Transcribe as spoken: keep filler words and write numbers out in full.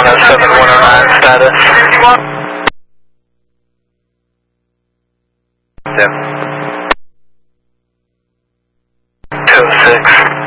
oh seven, one oh nine status. Yep. two oh six.